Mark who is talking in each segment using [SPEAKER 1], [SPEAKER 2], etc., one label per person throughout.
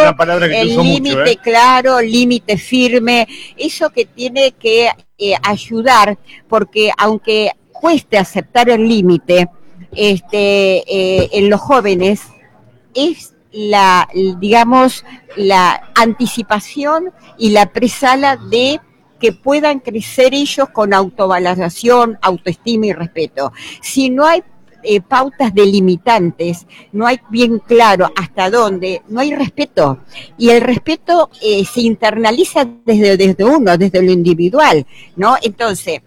[SPEAKER 1] una palabra que
[SPEAKER 2] el
[SPEAKER 1] uso
[SPEAKER 2] límite
[SPEAKER 1] mucho,
[SPEAKER 2] claro, límite firme, eso que tiene que ayudar, porque aunque cueste aceptar el límite, en los jóvenes es digamos, la anticipación y la presala de que puedan crecer ellos con autovaloración, autoestima y respeto. Si no hay pautas delimitantes, no hay bien claro hasta dónde, no hay respeto. Y el respeto se internaliza desde uno, desde lo individual, ¿no? Entonces,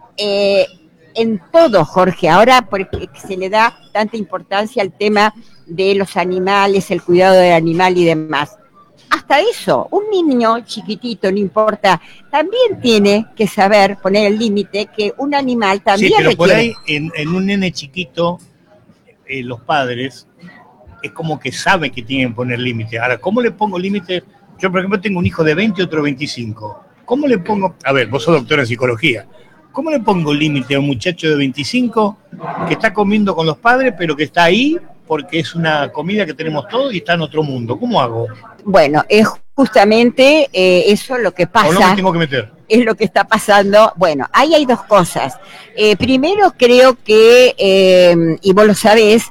[SPEAKER 2] en todo, Jorge, ahora porque se le da tanta importancia al tema de los animales, el cuidado del animal y demás. Hasta eso, un niño chiquitito, no importa, también tiene que saber poner el límite que un animal también
[SPEAKER 1] sí, pero
[SPEAKER 2] requiere.
[SPEAKER 1] por ahí, en un nene chiquito, los padres, es como que saben que tienen que poner límite. Ahora, ¿cómo le pongo límite? Yo, por ejemplo, tengo un hijo de 20 y otro de 25. ¿Cómo le pongo? A ver, vos sos doctora en psicología. ¿Cómo le pongo límite a un muchacho de 25 que está comiendo con los padres, pero que está ahí porque es una comida que tenemos todos y está en otro mundo? ¿Cómo hago?
[SPEAKER 2] Bueno, es justamente eso lo que pasa.
[SPEAKER 1] ¿O no me tengo que meter?
[SPEAKER 2] Es lo que está pasando. Bueno, ahí hay dos cosas. Primero, creo que, y vos lo sabés,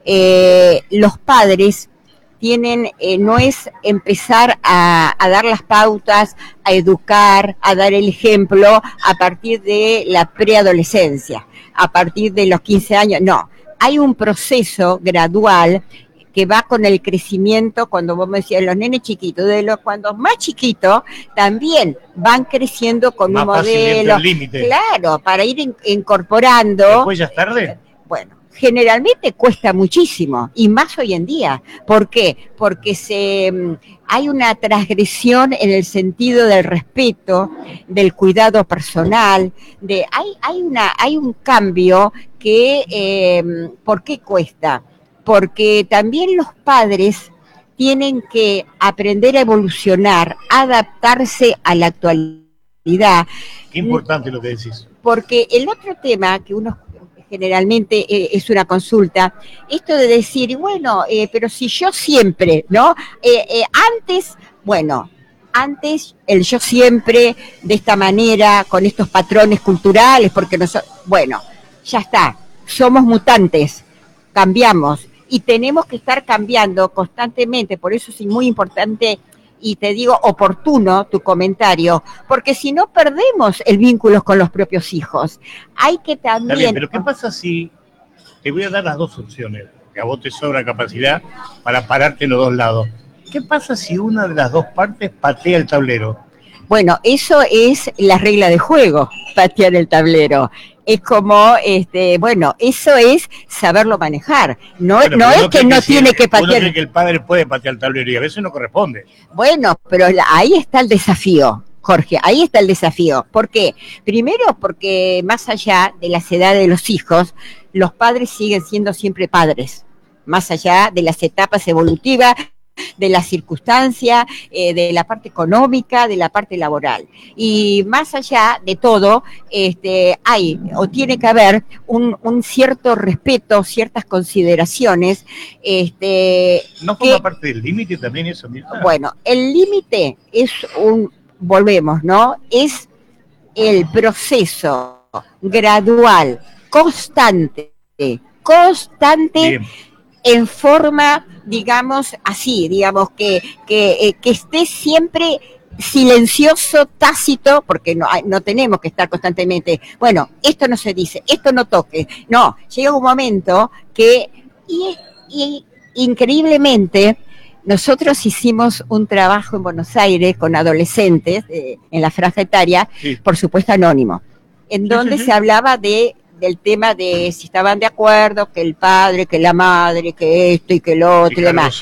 [SPEAKER 2] los padres tienen, no es empezar a dar las pautas, a educar, a dar el ejemplo a partir de la preadolescencia, a partir de los 15 años, no. Hay un proceso gradual que va con el crecimiento, cuando vos me decías, los nenes chiquitos, cuando más chiquitos, también van creciendo con
[SPEAKER 1] más
[SPEAKER 2] un modelo. Claro, para ir incorporando.
[SPEAKER 1] ¿Después ya es tarde?
[SPEAKER 2] Bueno, generalmente cuesta muchísimo, y más hoy en día. ¿Por qué? Porque hay una transgresión en el sentido del respeto, del cuidado personal, hay un cambio que, ¿por qué cuesta? Porque también los padres tienen que aprender a evolucionar, adaptarse a la actualidad.
[SPEAKER 1] Qué importante lo que decís.
[SPEAKER 2] Porque el otro tema que uno generalmente es una consulta, esto de decir, bueno, pero si yo siempre, ¿no? Antes el yo siempre, de esta manera, con estos patrones culturales, porque bueno, ya está, somos mutantes, cambiamos, y tenemos que estar cambiando constantemente, por eso es muy importante, y te digo oportuno tu comentario, porque si no perdemos el vínculo con los propios hijos. Hay que también...
[SPEAKER 1] Está bien, pero ¿qué pasa si te voy a dar las dos opciones, que a vos te sobra capacidad para pararte en los dos lados? ¿Qué pasa si una de las dos partes patea el tablero?
[SPEAKER 2] Bueno, eso es la regla de juego, patear el tablero. Es como, bueno, eso es saberlo manejar. No es que no tiene que patear.
[SPEAKER 1] Uno cree que el padre puede patear el tablero y a veces no corresponde.
[SPEAKER 2] Bueno, pero ahí está el desafío, Jorge, ahí está el desafío. ¿Por qué? Primero porque más allá de las edades de los hijos, los padres siguen siendo siempre padres, más allá de las etapas evolutivas, de la circunstancia, de la parte económica, de la parte laboral. Y más allá de todo, hay o tiene que haber un cierto respeto, ciertas consideraciones.
[SPEAKER 1] ¿No forma parte del límite también eso, Mirta?
[SPEAKER 2] Bueno, el límite es volvemos, ¿no? Es el proceso gradual, constante, bien, en forma, digamos, así, digamos, que esté siempre silencioso, tácito, porque no tenemos que estar constantemente, bueno, esto no se dice, esto no toque, no, llega un momento que, y increíblemente, nosotros hicimos un trabajo en Buenos Aires con adolescentes, en la franja etaria, sí, por supuesto anónimo, en donde se hablaba del tema de si estaban de acuerdo, que el padre, que la madre, que esto y que lo otro y demás.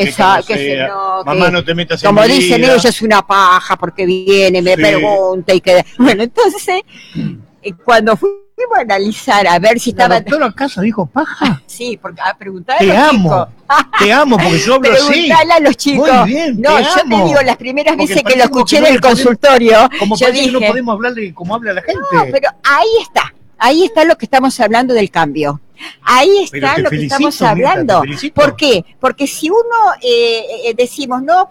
[SPEAKER 1] Mamá, no te metas en
[SPEAKER 2] como
[SPEAKER 1] mi
[SPEAKER 2] dicen
[SPEAKER 1] vida.
[SPEAKER 2] ellos, es una paja porque viene, me pregunta y que... Bueno, entonces, cuando fuimos a analizar, a ver si estaba...
[SPEAKER 1] ¿La doctora acaso dijo paja?
[SPEAKER 2] Sí, porque preguntaba a los chicos.
[SPEAKER 1] Te amo, porque yo hablo así.
[SPEAKER 2] Preguntale a los chicos.
[SPEAKER 1] Muy bien,
[SPEAKER 2] no, yo
[SPEAKER 1] amo.
[SPEAKER 2] te digo, las primeras
[SPEAKER 1] porque
[SPEAKER 2] veces que lo escuché en el consultorio,
[SPEAKER 1] como
[SPEAKER 2] yo dije...
[SPEAKER 1] no podemos hablarle como habla la gente.
[SPEAKER 2] No, pero ahí está lo que estamos hablando del cambio. Ahí está lo que estamos hablando.
[SPEAKER 1] Mirta,
[SPEAKER 2] ¿Por qué? Porque si uno decimos, no,